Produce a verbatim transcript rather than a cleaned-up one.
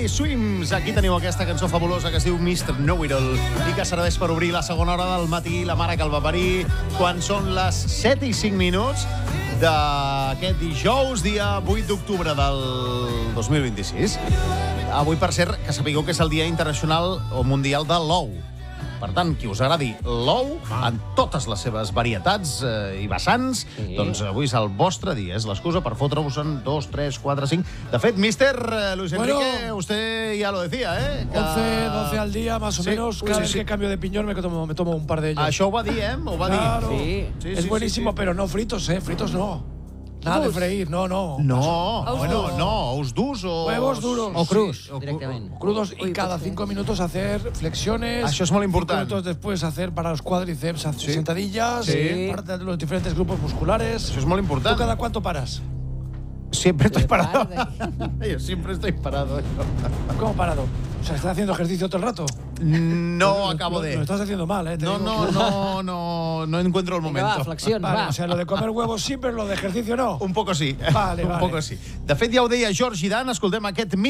Teddy Swims. Aquí teniu aquesta cançó fabulosa que es diu mister Know-It-All i que serveix per obrir la segona hora del matí, la mare que el va parir, quan són les set i cinc minuts d'aquest dijous, dia vuit d'octubre del dos mil vint-i-sis. Avui, per cert, que sapigueu que és el Dia Internacional o Mundial de l'Ou. Per tant, qui us agradi l'ou, en totes les seves varietats eh, i vessants, sí. Doncs avui és el vostre dia. És l'excusa per fotre-vos en dos, tres, quatre, cinc... De fet, mister eh, Luis bueno, Enrique, usted ya lo decía, ¿eh? Que... once, doce al día, más o sí. menos. Cada sí, vez sí. que cambio de piñón me tomo, me tomo un par de ellos. Això ho va dir, eh? Ho va claro. dir. Sí. Sí, es sí, buenísimo, sí, sí. Pero no fritos, ¿eh? Fritos no. Nada de freír, no, no. No, bueno, no, ous durs o... Huevos duros. O crus, sí, o directamente. O crudos y cada cinco minutos hacer flexiones. Això és molt important. Cinco minutos después hacer para los cuádriceps sí. sentadillas. Sí. Para los diferentes grupos musculares. Això és molt important. ¿Tú cada cuánto paras? Siempre estoy parado. Yo siempre estoy parado. ¿Cómo parado? O sea, ¿estás haciendo ejercicio todo el rato? No lo, acabo lo, de... Lo estás haciendo mal, ¿eh? Te no, digo. no, no, no, no encuentro el momento. Venga, va, flexión, vale, va. O sea, lo de comer huevos sí, pero lo de ejercicio no. Un poco sí. Vale, Un vale. poco sí. De fet, ja ho deia George Dan, escoltem aquest